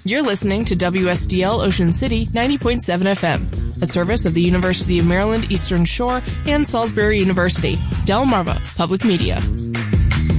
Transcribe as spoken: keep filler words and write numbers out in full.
You're listening to W S D L Ocean City ninety point seven F M, a service of the University of Maryland Eastern Shore and Salisbury University. Delmarva Public Media.